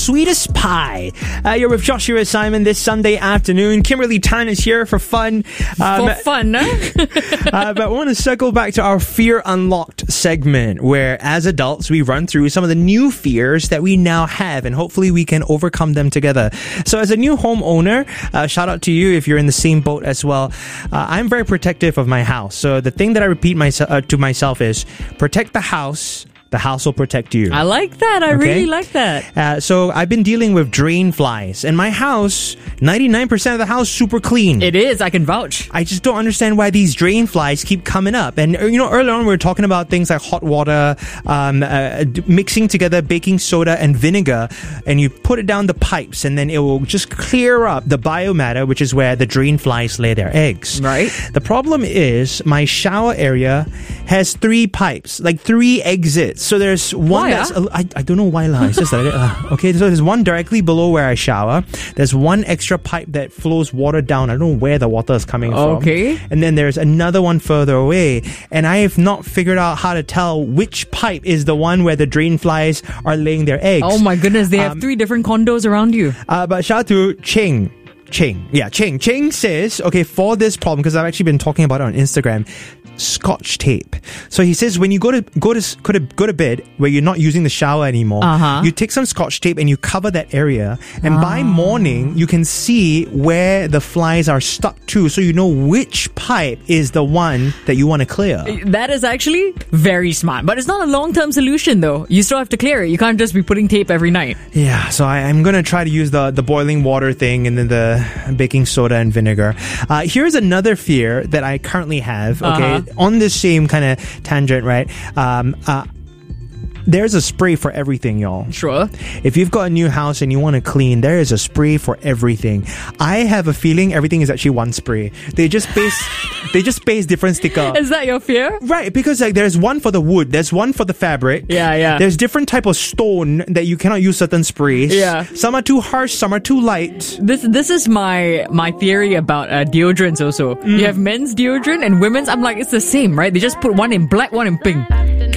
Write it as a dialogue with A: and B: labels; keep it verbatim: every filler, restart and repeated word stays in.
A: sweetest pie. Uh, you're with Joshua Simon this Sunday afternoon. Kimberly Tan is here for fun.
B: Um, for fun, no?
A: uh, but I want to circle back to our Fear Unlocked segment, where as adults, we run through some of the new fears that we now have, and hopefully we can overcome them together. So as a new homeowner, uh, shout out to you if you're in the same boat as well. Uh, I'm very protective of my house. So the thing that I repeat myself, uh, to myself is protect the house. The house will protect you.
B: I like that. I okay? really like that.
A: Uh, so I've been dealing with drain flies. And my house, ninety-nine percent of the house, super clean.
B: It is. I can vouch.
A: I just don't understand why these drain flies keep coming up. And, you know, earlier on we were talking about things like hot water, um, uh, mixing together baking soda and vinegar. And you put it down the pipes and then it will just clear up the biomatter, which is where the drain flies lay their eggs.
B: Right.
A: The problem is my shower area has three pipes, like three exits. So there's one
B: why,
A: that's...
B: uh?
A: I, I don't know why, lah. It's just like... Uh, okay, so there's one directly below where I shower. There's one extra pipe that flows water down. I don't know where the water is coming from.
B: Okay.
A: And then there's another one further away. And I have not figured out how to tell which pipe is the one where the drain flies are laying their eggs.
B: Oh my goodness, they have um, three different condos around you.
A: Uh, but shout out to Ching. Ching. Yeah, Ching. Ching says, okay, for this problem, because I've actually been talking about it on Instagram, Scotch tape. So he says when you go to go to go to go to bed where you're not using the shower anymore,
B: uh-huh.
A: you take some Scotch tape and you cover that area, and
B: ah.
A: by morning you can see where the flies are stuck to, so you know which pipe is the one that you want to clear.
B: That is actually very smart, but it's not a long-term solution though. You still have to clear it. You can't just be putting tape every night.
A: Yeah, so I, I'm gonna try to use the the boiling water thing and then the baking soda and vinegar. Uh, here's another fear that I currently have. Okay.
B: Uh-huh.
A: On this same kind of tangent, right? Um, uh, there's a spray for everything, y'all.
B: Sure.
A: If you've got a new house and you want to clean, there is a spray for everything. I have a feeling everything is actually one spray. They just paste, they just paste different sticker.
B: Is that your fear?
A: Right, because like there's one for the wood, there's one for the fabric.
B: Yeah, yeah.
A: There's different type of stone that you cannot use certain sprays.
B: Yeah.
A: Some are too harsh, some are too light.
B: This this is my my theory about uh, deodorants also. Mm. You have men's deodorant and women's. I'm like, it's the same, right? They just put one in black, one in pink.